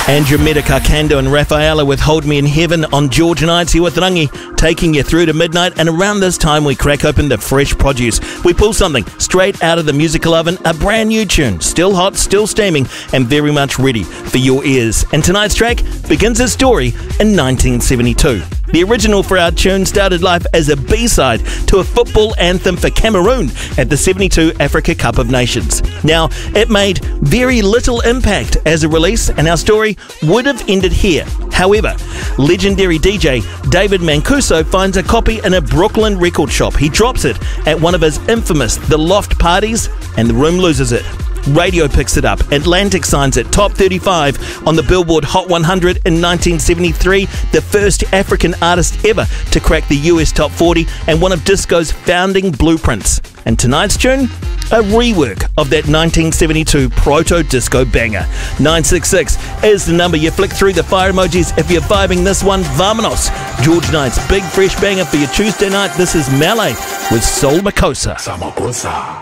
Andromeda Kakando and Rafaela with Hold Me in Heaven on George Nights here with Rangi, taking you through to midnight, and around this time we crack open the fresh produce. We pull something straight out of the musical oven, a brand new tune, still hot, still steaming, and very much ready for your ears. And tonight's track begins its story in 1972. The original for our tune started life as a B-side to a football anthem for Cameroon at the 72 Africa Cup of Nations. Now, it made very little impact as a release, and our story would have ended here. However, legendary DJ David Mancuso finds a copy in a Brooklyn record shop. He drops it at one of his infamous The Loft parties, and the room loses it. Radio picks it up. Atlantic signs it top 35 on the Billboard Hot 100 in 1973, the first African artist ever to crack the US Top 40 and one of disco's founding blueprints. And tonight's tune, a rework of that 1972 proto-disco banger. 966 is the number. You flick through the fire emojis if you're vibing this one. Vamonos. George Knight's big fresh banger for your Tuesday night. This is Malay with Soul Makossa.